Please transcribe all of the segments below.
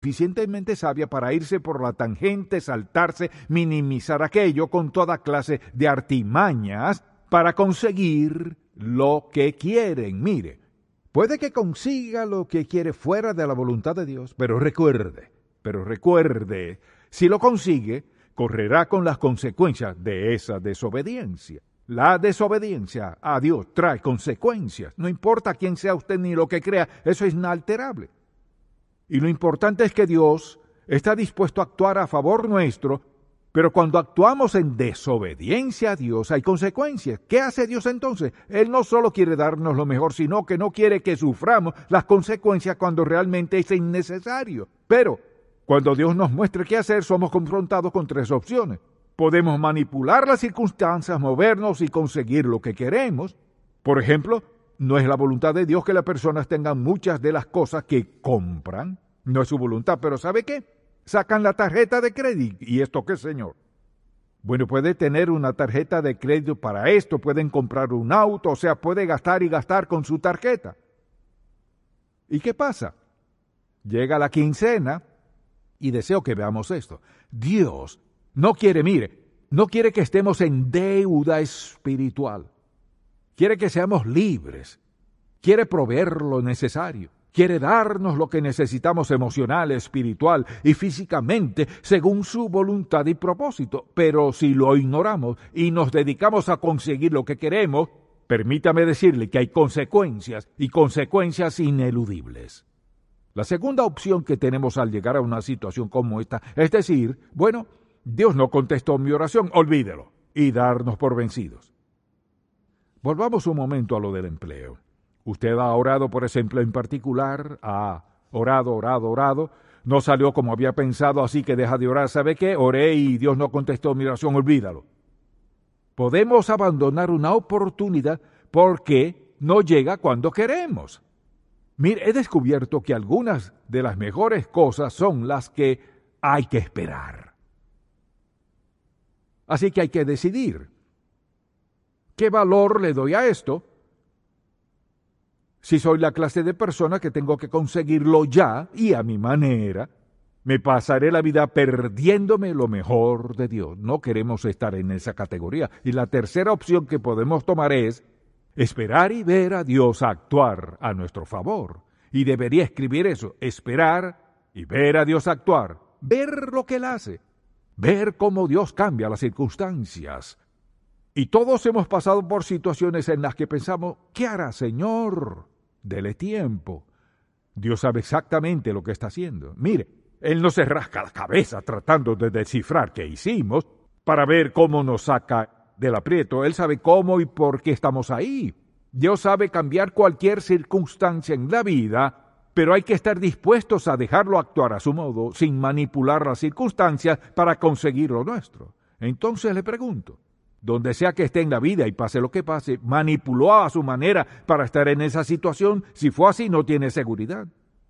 suficientemente sabia para irse por la tangente, saltarse, minimizar aquello con toda clase de artimañas para conseguir lo que quieren. Mire, puede que consiga lo que quiere fuera de la voluntad de Dios, pero recuerde, si lo consigue, correrá con las consecuencias de esa desobediencia. La desobediencia a Dios trae consecuencias. No importa quién sea usted ni lo que crea, eso es inalterable. Y lo importante es que Dios está dispuesto a actuar a favor nuestro, pero cuando actuamos en desobediencia a Dios hay consecuencias. ¿Qué hace Dios entonces? Él no solo quiere darnos lo mejor, sino que no quiere que suframos las consecuencias cuando realmente es innecesario. Pero cuando Dios nos muestre qué hacer, somos confrontados con tres opciones. Podemos manipular las circunstancias, movernos y conseguir lo que queremos. Por ejemplo, no es la voluntad de Dios que las personas tengan muchas de las cosas que compran. No es su voluntad, pero ¿sabe qué? Sacan la tarjeta de crédito. ¿Y esto qué, señor? Bueno, puede tener una tarjeta de crédito para esto, pueden comprar un auto, o sea, puede gastar y gastar con su tarjeta. ¿Y qué pasa? Llega la quincena y deseo que veamos esto. Dios no quiere que estemos en deuda espiritual. Quiere que seamos libres. Quiere proveer lo necesario. Quiere darnos lo que necesitamos emocional, espiritual y físicamente según su voluntad y propósito. Pero si lo ignoramos y nos dedicamos a conseguir lo que queremos, permítame decirle que hay consecuencias y consecuencias ineludibles. La segunda opción que tenemos al llegar a una situación como esta es decir, bueno, Dios no contestó mi oración, olvídelo, y darnos por vencidos. Volvamos un momento a lo del empleo. Usted ha orado por ese empleo en particular, ha orado, no salió como había pensado, así que deja de orar. ¿Sabe qué? Oré y Dios no contestó mi oración, olvídalo. Podemos abandonar una oportunidad porque no llega cuando queremos. Mire, he descubierto que algunas de las mejores cosas son las que hay que esperar. Así que hay que decidir. ¿Qué valor le doy a esto? Si soy la clase de persona que tengo que conseguirlo ya y a mi manera, me pasaré la vida perdiéndome lo mejor de Dios. No queremos estar en esa categoría. Y la tercera opción que podemos tomar es esperar y ver a Dios actuar a nuestro favor. Y debería escribir eso, esperar y ver a Dios actuar, ver lo que Él hace, ver cómo Dios cambia las circunstancias. Y todos hemos pasado por situaciones en las que pensamos, ¿qué hará, Señor? Dele tiempo. Dios sabe exactamente lo que está haciendo. Mire, Él no se rasca la cabeza tratando de descifrar qué hicimos para ver cómo nos saca del aprieto. Él sabe cómo y por qué estamos ahí. Dios sabe cambiar cualquier circunstancia en la vida, pero hay que estar dispuestos a dejarlo actuar a su modo, sin manipular las circunstancias para conseguir lo nuestro. Entonces le pregunto, donde sea que esté en la vida y pase lo que pase, manipuló a su manera para estar en esa situación. Si fue así, no tiene seguridad.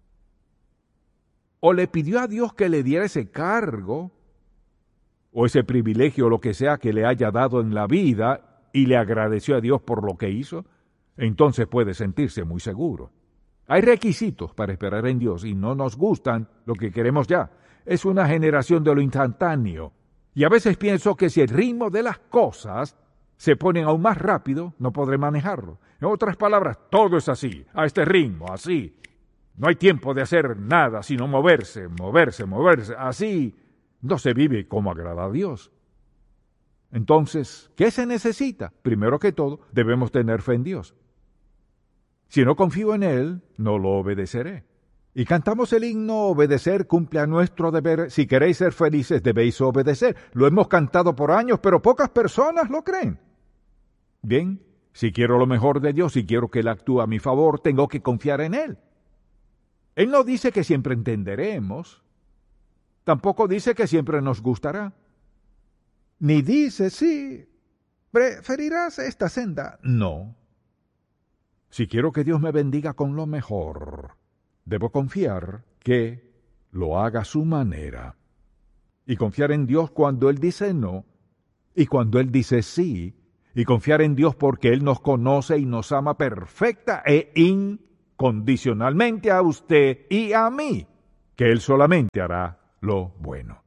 O le pidió a Dios que le diera ese cargo, o ese privilegio, o lo que sea que le haya dado en la vida, y le agradeció a Dios por lo que hizo, entonces puede sentirse muy seguro. Hay requisitos para esperar en Dios y no nos gustan lo que queremos ya. Es una generación de lo instantáneo. Y a veces pienso que si el ritmo de las cosas se pone aún más rápido, no podré manejarlo. En otras palabras, todo es así, a este ritmo, así. No hay tiempo de hacer nada, sino moverse. Así no se vive como agrada a Dios. Entonces, ¿qué se necesita? Primero que todo, debemos tener fe en Dios. Si no confío en Él, no lo obedeceré. Y cantamos el himno, obedecer cumple a nuestro deber. Si queréis ser felices, debéis obedecer. Lo hemos cantado por años, pero pocas personas lo creen. Bien, si quiero lo mejor de Dios, si quiero que Él actúe a mi favor, tengo que confiar en Él. Él no dice que siempre entenderemos. Tampoco dice que siempre nos gustará. Ni dice, sí, preferirás esta senda. No. Si quiero que Dios me bendiga con lo mejor, debo confiar que lo haga a su manera. Y confiar en Dios cuando Él dice no, y cuando Él dice sí, y confiar en Dios porque Él nos conoce y nos ama perfecta e incondicionalmente a usted y a mí. que Él solamente hará lo bueno.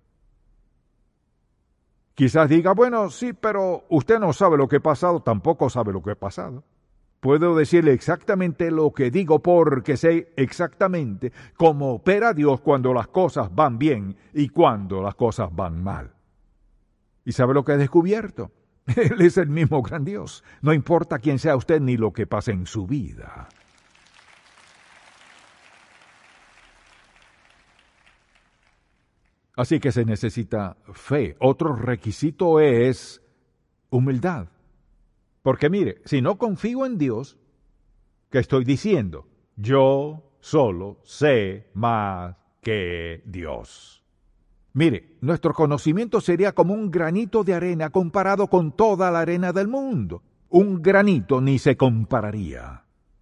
Quizás diga, bueno, sí, pero usted no sabe lo que ha pasado, tampoco sabe lo que ha pasado. Puedo decirle exactamente lo que digo porque sé exactamente cómo opera Dios cuando las cosas van bien y cuando las cosas van mal. ¿Y sabe lo que he descubierto? Él es el mismo gran Dios. No importa quién sea usted ni lo que pase en su vida. Así que se necesita fe. Otro requisito es humildad. Porque mire, si no confío en Dios, ¿qué estoy diciendo? Yo solo sé más que Dios. Mire, nuestro conocimiento sería como un granito de arena comparado con toda la arena del mundo. Un granito ni se compararía.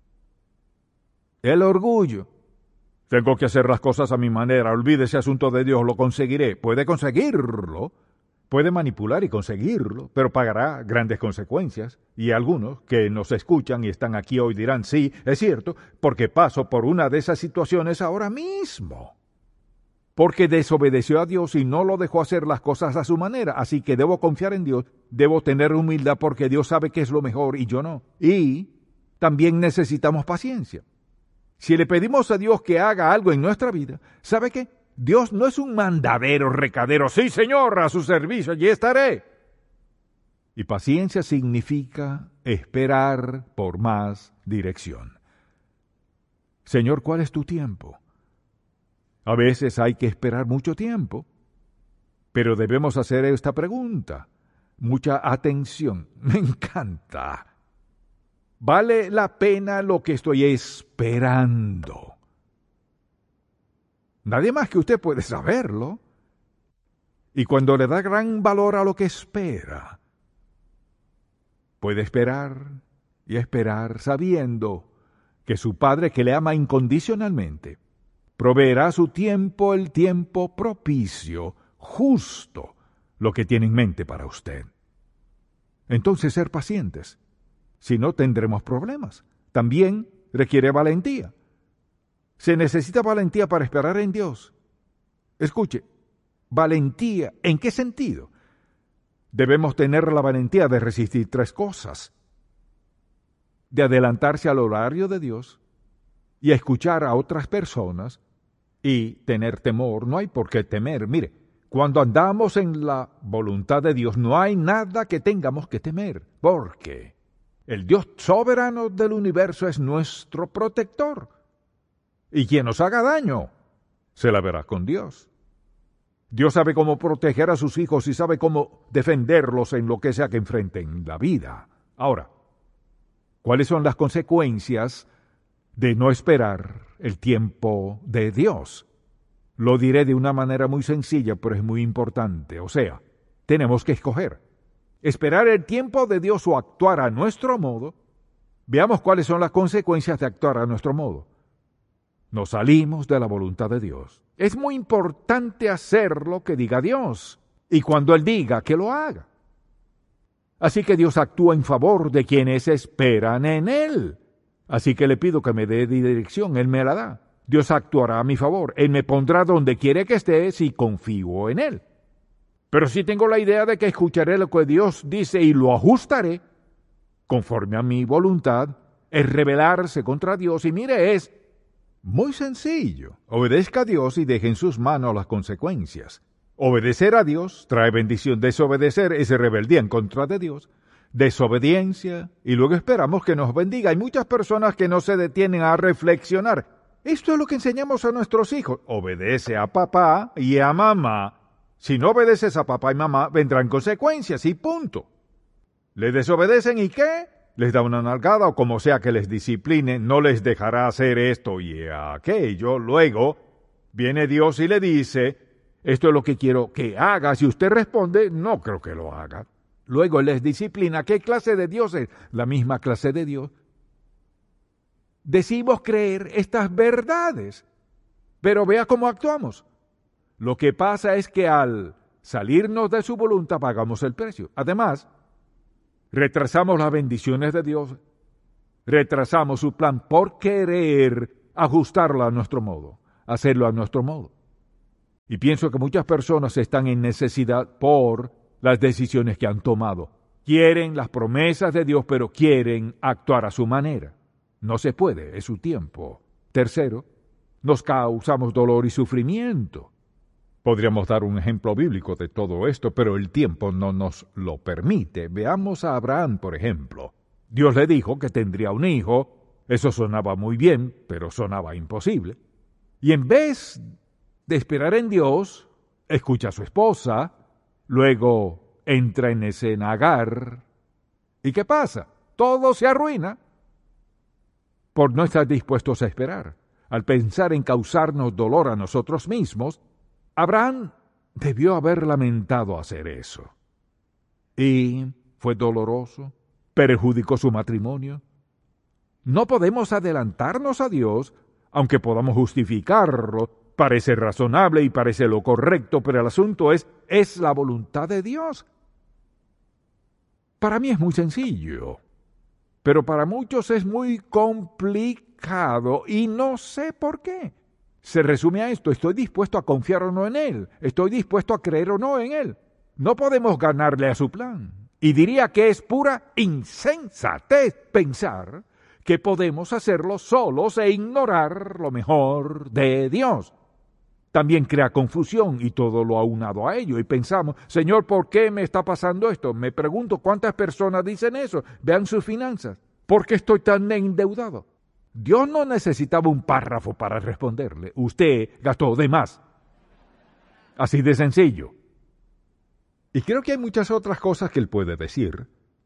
El orgullo. Tengo que hacer las cosas a mi manera, olvide ese asunto de Dios, lo conseguiré. Puede conseguirlo, puede manipular y conseguirlo, pero pagará grandes consecuencias. Y algunos que nos escuchan y están aquí hoy dirán, sí, es cierto, porque paso por una de esas situaciones ahora mismo. Porque desobedeció a Dios y no lo dejó hacer las cosas a su manera, así que debo confiar en Dios, debo tener humildad porque Dios sabe qué es lo mejor y yo no. Y también necesitamos paciencia. Si le pedimos a Dios que haga algo en nuestra vida, ¿sabe qué? Dios no es un mandadero, recadero. Sí, Señor, a su servicio, allí estaré. Y paciencia significa esperar por más dirección. Señor, ¿cuál es tu tiempo? A veces hay que esperar mucho tiempo, pero debemos hacer esta pregunta. Mucha atención. Me encanta. ¿Vale la pena lo que estoy esperando? Nadie más que usted puede saberlo. Y cuando le da gran valor a lo que espera, puede esperar y esperar sabiendo que su Padre, que le ama incondicionalmente, proveerá a su tiempo el tiempo propicio, justo, lo que tiene en mente para usted. Entonces, ser pacientes. Si no, tendremos problemas. También requiere valentía. Se necesita valentía para esperar en Dios. Escuche, valentía, ¿en qué sentido? Debemos tener la valentía de resistir 3 cosas. De adelantarse al horario de Dios y a escuchar a otras personas y tener temor. No hay por qué temer. Mire, cuando andamos en la voluntad de Dios, no hay nada que tengamos que temer. ¿Por qué? El Dios soberano del universo es nuestro protector. Y quien nos haga daño, se la verá con Dios. Dios sabe cómo proteger a sus hijos y sabe cómo defenderlos en lo que sea que enfrenten la vida. Ahora, ¿cuáles son las consecuencias de no esperar el tiempo de Dios? Lo diré de una manera muy sencilla, pero es muy importante. O sea, tenemos que escoger. Esperar el tiempo de Dios o actuar a nuestro modo. Veamos cuáles son las consecuencias de actuar a nuestro modo. Nos salimos de la voluntad de Dios. Es muy importante hacer lo que diga Dios. Y cuando Él diga, que lo haga. Así que Dios actúa en favor de quienes esperan en Él. Así que le pido que me dé dirección, Él me la da. Dios actuará a mi favor. Él me pondrá donde quiere que esté si confío en Él. Pero si tengo la idea de que escucharé lo que Dios dice y lo ajustaré, conforme a mi voluntad, es rebelarse contra Dios. Y mire, es muy sencillo. Obedezca a Dios y deje en sus manos las consecuencias. Obedecer a Dios trae bendición. Desobedecer es rebeldía en contra de Dios. Desobediencia, y luego esperamos que nos bendiga. Hay muchas personas que no se detienen a reflexionar. Esto es lo que enseñamos a nuestros hijos. Obedece a papá y a mamá. Si no obedeces a papá y mamá, vendrán consecuencias y punto. ¿Le desobedecen y qué? Les da una nalgada o como sea que les discipline, no les dejará hacer esto y aquello. Luego viene Dios y le dice, esto es lo que quiero que haga. Si usted responde, no creo que lo haga. Luego Él les disciplina. ¿Qué clase de Dios es? La misma clase de Dios. Decimos creer estas verdades, pero vea cómo actuamos. Lo que pasa es que al salirnos de su voluntad pagamos el precio. Además, retrasamos las bendiciones de Dios, retrasamos su plan por querer ajustarlo a nuestro modo, hacerlo a nuestro modo. Y pienso que muchas personas están en necesidad por las decisiones que han tomado. Quieren las promesas de Dios, pero quieren actuar a su manera. No se puede, es su tiempo. Tercero, nos causamos dolor y sufrimiento. Podríamos dar un ejemplo bíblico de todo esto, pero el tiempo no nos lo permite. Veamos a Abraham, por ejemplo. Dios le dijo que tendría un hijo. Eso sonaba muy bien, pero sonaba imposible. Y en vez de esperar en Dios, escucha a su esposa, luego entra en escena Agar. ¿Y qué pasa? Todo se arruina por no estar dispuestos a esperar. Al pensar en causarnos dolor a nosotros mismos, Abraham debió haber lamentado hacer eso. Y fue doloroso, perjudicó su matrimonio. No podemos adelantarnos a Dios, aunque podamos justificarlo. Parece razonable y parece lo correcto, pero el asunto es la voluntad de Dios. Para mí es muy sencillo, pero para muchos es muy complicado y no sé por qué. Se resume a esto: estoy dispuesto a confiar o no en Él, estoy dispuesto a creer o no en Él. No podemos ganarle a su plan. Y diría que es pura insensatez pensar que podemos hacerlo solos e ignorar lo mejor de Dios. También crea confusión y todo lo aunado a ello. Y pensamos, Señor, ¿por qué me está pasando esto? Me pregunto cuántas personas dicen eso. Vean sus finanzas. ¿Por qué estoy tan endeudado? Dios no necesitaba un párrafo para responderle. Usted gastó de más. Así de sencillo. Y creo que hay muchas otras cosas que Él puede decir.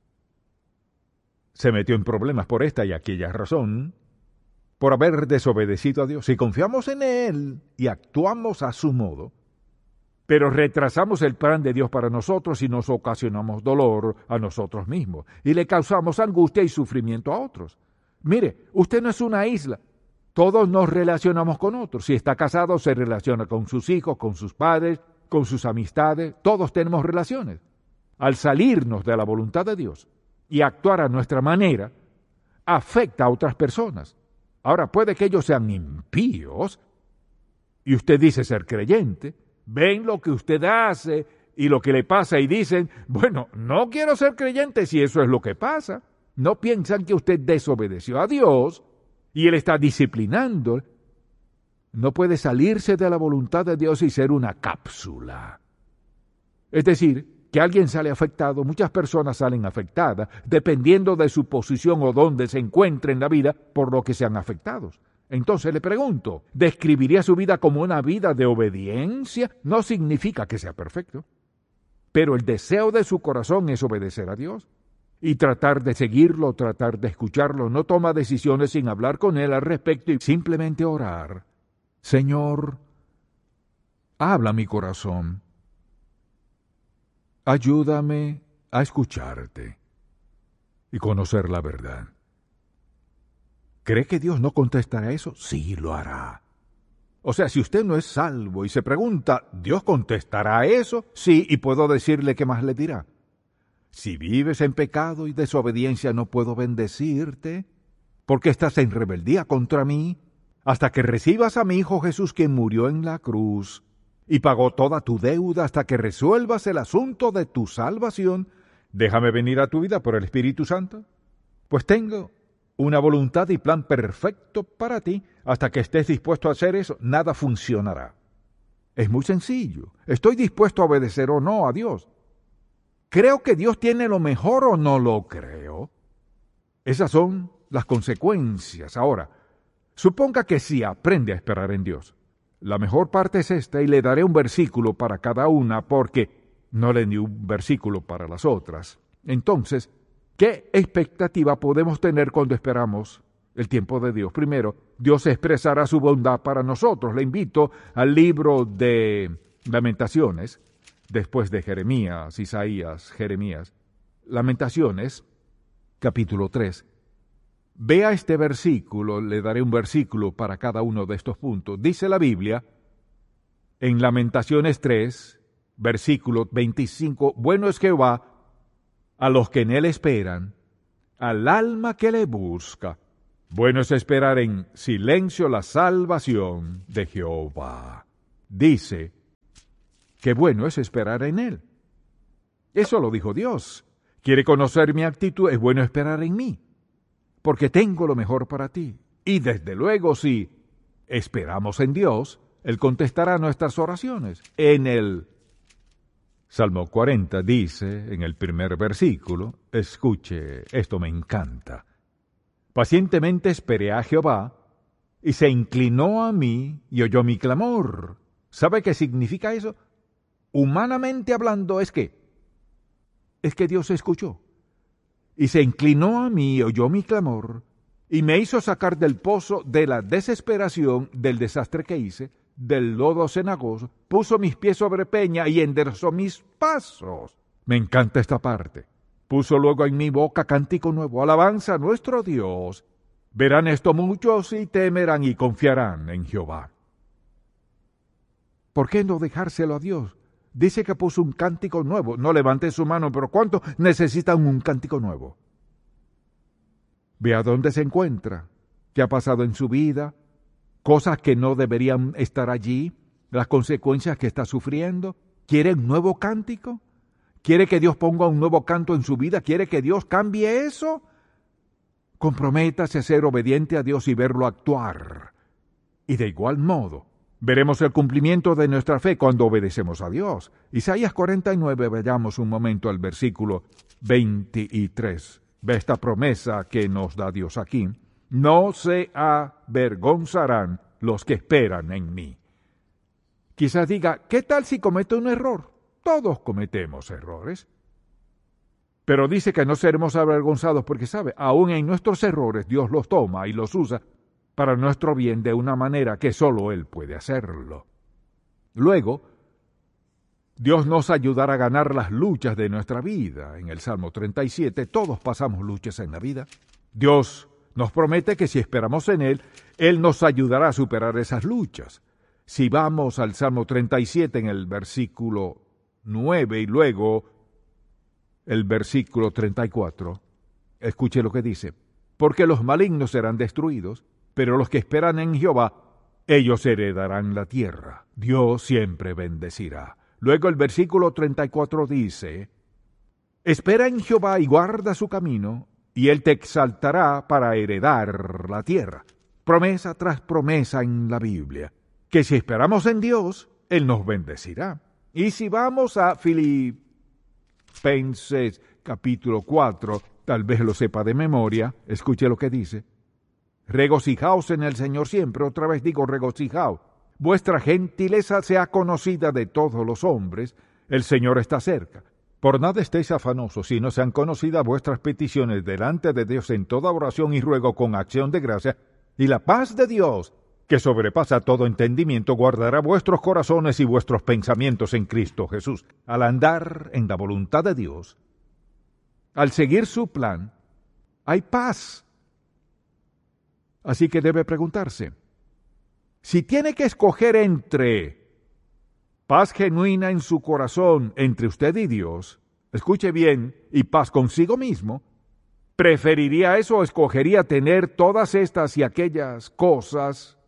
Se metió en problemas por esta y aquella razón, por haber desobedecido a Dios. Si confiamos en Él y actuamos a su modo, pero retrasamos el plan de Dios para nosotros y nos ocasionamos dolor a nosotros mismos y le causamos angustia y sufrimiento a otros. Mire, usted no es una isla. Todos nos relacionamos con otros. Si está casado, se relaciona con sus hijos, con sus padres, con sus amistades. Todos tenemos relaciones. Al salirnos de la voluntad de Dios y actuar a nuestra manera, afecta a otras personas. Ahora, puede que ellos sean impíos y usted dice ser creyente, ven lo que usted hace y lo que le pasa y dicen, bueno, no quiero ser creyente si eso es lo que pasa. No piensan que usted desobedeció a Dios y Él está disciplinando. No puede salirse de la voluntad de Dios y ser una cápsula. Es decir, que alguien sale afectado, muchas personas salen afectadas, dependiendo de su posición o dónde se encuentre en la vida, por lo que sean afectados. Entonces le pregunto, ¿describiría su vida como una vida de obediencia? No significa que sea perfecto, pero el deseo de su corazón es obedecer a Dios y tratar de seguirlo, tratar de escucharlo. No toma decisiones sin hablar con Él al respecto y simplemente orar. Señor, habla mi corazón. Ayúdame a escucharte y conocer la verdad. ¿Cree que Dios no contestará eso? Sí, lo hará. O sea, si usted no es salvo y se pregunta, ¿Dios contestará eso? Sí, y puedo decirle qué más le dirá. Si vives en pecado y desobediencia, no puedo bendecirte, porque estás en rebeldía contra mí, hasta que recibas a mi Hijo Jesús, quien murió en la cruz y pagó toda tu deuda, hasta que resuelvas el asunto de tu salvación. Déjame venir a tu vida por el Espíritu Santo, pues tengo una voluntad y plan perfecto para ti. Hasta que estés dispuesto a hacer eso, nada funcionará. Es muy sencillo. ¿Estoy dispuesto a obedecer o no a Dios? ¿Creo que Dios tiene lo mejor o no lo creo? Esas son las consecuencias. Ahora, suponga que sí aprende a esperar en Dios. La mejor parte es esta, y le daré un versículo para cada una, porque no le di un versículo para las otras. Entonces, ¿qué expectativa podemos tener cuando esperamos el tiempo de Dios? Primero, Dios expresará su bondad para nosotros. Le invito al libro de Lamentaciones, después de Jeremías, Isaías, Jeremías. Lamentaciones, capítulo 3. Vea este versículo, le daré un versículo para cada uno de estos puntos. Dice la Biblia, en Lamentaciones 3, versículo 25, bueno es Jehová a los que en él esperan, al alma que le busca. Bueno es esperar en silencio la salvación de Jehová. Dice qué bueno es esperar en Él. Eso lo dijo Dios. ¿Quiere conocer mi actitud? Es bueno esperar en mí, porque tengo lo mejor para ti. Y desde luego, si esperamos en Dios, Él contestará nuestras oraciones. En el Salmo 40 dice, en el primer versículo, escuche, esto me encanta. Pacientemente esperé a Jehová, y se inclinó a mí y oyó mi clamor. ¿Sabe qué significa eso? Humanamente hablando, es que Dios escuchó. Y se inclinó a mí y oyó mi clamor, y me hizo sacar del pozo de la desesperación del desastre que hice, del lodo cenagoso, puso mis pies sobre peña y enderezó mis pasos. Me encanta esta parte. Puso luego en mi boca cántico nuevo, alabanza a nuestro Dios. Verán esto muchos y temerán y confiarán en Jehová. ¿Por qué no dejárselo a Dios? Dice que puso un cántico nuevo. No levante su mano, pero ¿cuánto necesitan un cántico nuevo? Vea dónde se encuentra, qué ha pasado en su vida, cosas que no deberían estar allí, las consecuencias que está sufriendo. ¿Quiere un nuevo cántico? ¿Quiere que Dios ponga un nuevo canto en su vida? ¿Quiere que Dios cambie eso? Comprométase a ser obediente a Dios y verlo actuar. Y de igual modo, veremos el cumplimiento de nuestra fe cuando obedecemos a Dios. Isaías 49, vayamos un momento al versículo 23. Ve esta promesa que nos da Dios aquí. No se avergonzarán los que esperan en mí. Quizás diga, ¿qué tal si cometo un error? Todos cometemos errores. Pero dice que no seremos avergonzados porque, ¿sabe? Aún en nuestros errores Dios los toma y los usa para nuestro bien de una manera que solo Él puede hacerlo. Luego, Dios nos ayudará a ganar las luchas de nuestra vida. En el Salmo 37, todos pasamos luchas en la vida. Dios nos promete que si esperamos en Él, Él nos ayudará a superar esas luchas. Si vamos al Salmo 37 en el versículo 9 y luego el versículo 34, escuche lo que dice. Porque los malignos serán destruidos, pero los que esperan en Jehová, ellos heredarán la tierra. Dios siempre bendecirá. Luego el versículo 34 dice, espera en Jehová y guarda su camino, y Él te exaltará para heredar la tierra. Promesa tras promesa en la Biblia, que si esperamos en Dios, Él nos bendecirá. Y si vamos a Filipenses capítulo 4, tal vez lo sepa de memoria, escuche lo que dice. Regocijaos en el Señor siempre, otra vez digo regocijaos. Vuestra gentileza sea conocida de todos los hombres, el Señor está cerca. Por nada estéis afanosos, sino sean conocidas vuestras peticiones delante de Dios en toda oración y ruego con acción de gracia, y la paz de Dios, que sobrepasa todo entendimiento, guardará vuestros corazones y vuestros pensamientos en Cristo Jesús. Al andar en la voluntad de Dios, al seguir su plan, hay paz. Así que debe preguntarse, si tiene que escoger entre paz genuina en su corazón entre usted y Dios, escuche bien, y paz consigo mismo, ¿preferiría eso o escogería tener todas estas y aquellas cosas?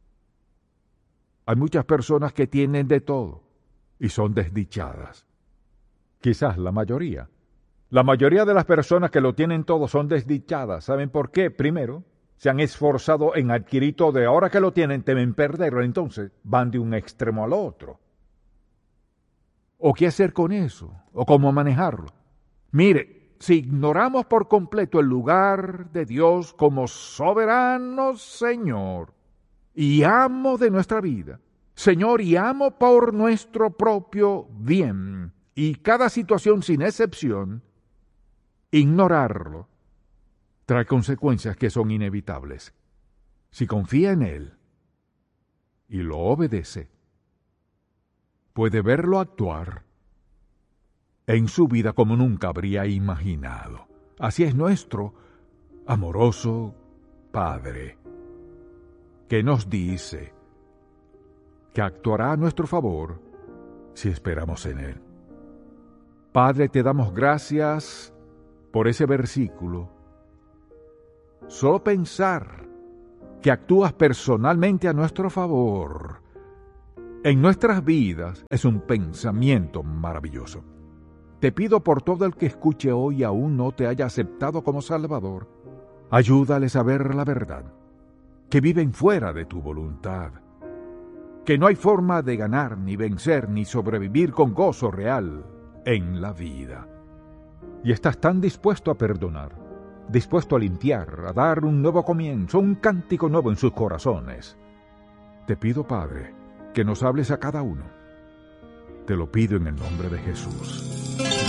Hay muchas personas que tienen de todo y son desdichadas. Quizás la mayoría. La mayoría de las personas que lo tienen todo son desdichadas. ¿Saben por qué? Primero, se han esforzado en adquirir todo y ahora que lo tienen temen perderlo, entonces van de un extremo al otro. ¿O qué hacer con eso? ¿O cómo manejarlo? Mire, si ignoramos por completo el lugar de Dios como soberano Señor y amo de nuestra vida, Señor y amo por nuestro propio bien, y cada situación sin excepción, ignorarlo trae consecuencias que son inevitables. Si confía en Él y lo obedece, puede verlo actuar en su vida como nunca habría imaginado. Así es nuestro amoroso Padre, que nos dice que actuará a nuestro favor si esperamos en Él. Padre, te damos gracias por ese versículo. Solo pensar que actúas personalmente a nuestro favor en nuestras vidas es un pensamiento maravilloso. Te pido por todo el que escuche hoy y aún no te haya aceptado como Salvador, ayúdales a ver la verdad, que viven fuera de tu voluntad, que no hay forma de ganar, ni vencer, ni sobrevivir con gozo real en la vida. Y estás tan dispuesto a perdonar, dispuesto a limpiar, a dar un nuevo comienzo, un cántico nuevo en sus corazones. Te pido, Padre, que nos hables a cada uno. Te lo pido en el nombre de Jesús.